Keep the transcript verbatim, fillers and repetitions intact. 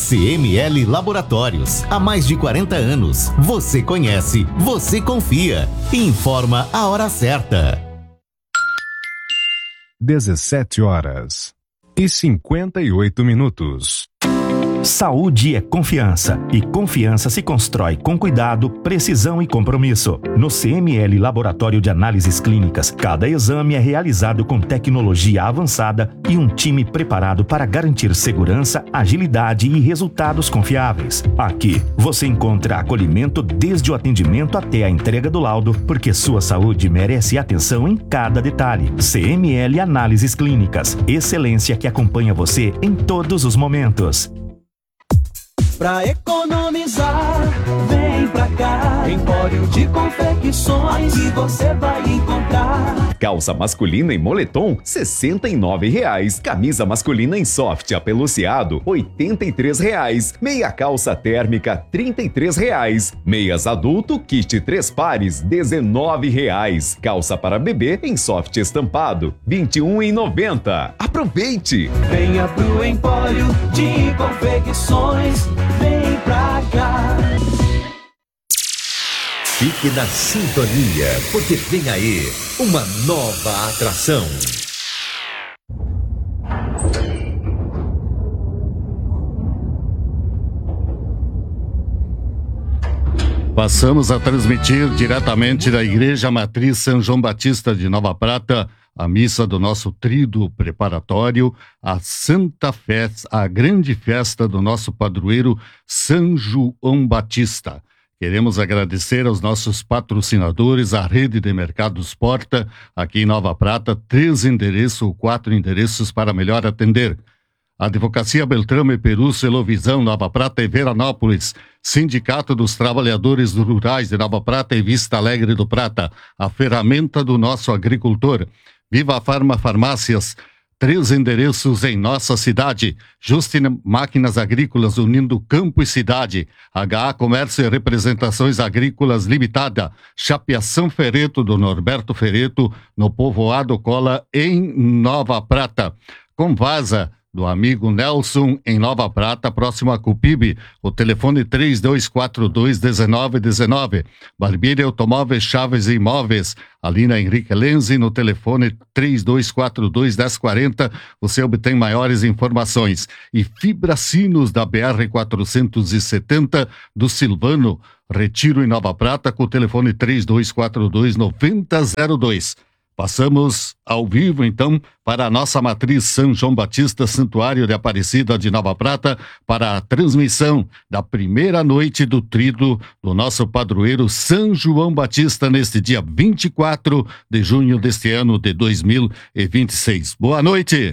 C M L Laboratórios, há mais de quarenta anos. Você conhece, você confia. Informa a hora certa. dezessete horas e cinquenta e oito minutos. Saúde é confiança, e confiança se constrói com cuidado, precisão e compromisso. No C M L Laboratório de Análises Clínicas, cada exame é realizado com tecnologia avançada e um time preparado para garantir segurança, agilidade e resultados confiáveis. Aqui, você encontra acolhimento desde o atendimento até a entrega do laudo, porque sua saúde merece atenção em cada detalhe. C M L Análises Clínicas, excelência que acompanha você em todos os momentos. Pra economizar, vem pra cá. Empório de confecções e você vai encontrar. Calça masculina em moletom, sessenta e nove reais. Camisa masculina em soft apeluciado, oitenta e três reais. Meia calça térmica, trinta e três reais. Meias adulto, kit três pares, dezenove reais. Calça para bebê em soft estampado, vinte e um reais e noventa centavos. Aproveite! Venha pro Empório de confecções. Vem pra cá. Fique na sintonia, porque vem aí uma nova atração. Passamos a transmitir diretamente da Igreja Matriz São João Batista de Nova Prata a missa do nosso tríduo preparatório, a Santa Festa, a grande festa do nosso padroeiro São João Batista. Queremos agradecer aos nossos patrocinadores, a Rede de Mercados Porta, aqui em Nova Prata, três endereços ou quatro endereços para melhor atender. Advocacia Beltrame, Peru, Celovisão, Nova Prata e Veranópolis. Sindicato dos Trabalhadores Rurais de Nova Prata e Vista Alegre do Prata. A ferramenta do nosso agricultor. Viva Farma Farmácias. Três endereços em nossa cidade. Justina Máquinas Agrícolas, unindo campo e cidade. H A Comércio e Representações Agrícolas Limitada. Chapeação Fereto, do Norberto Fereto, no Povoado Cola, em Nova Prata. Convasa, do amigo Nelson, em Nova Prata, próximo a Cupibe. O telefone três dois quatro dois, um nove um nove. Barbeiro Automóveis, Chaves e Imóveis, ali na Henrique Lenzi, no telefone três dois quatro dois, um zero quatro zero. Você obtém maiores informações. E Fibracinos, da B R quatrocentos e setenta, do Silvano, Retiro em Nova Prata, com o telefone três dois quatro dois, nove zero zero dois. Passamos ao vivo, então, para a nossa matriz São João Batista, Santuário de Aparecida de Nova Prata, para a transmissão da primeira noite do tríduo do nosso padroeiro São João Batista, neste dia vinte e quatro de junho deste ano de dois mil e vinte e seis. Boa noite!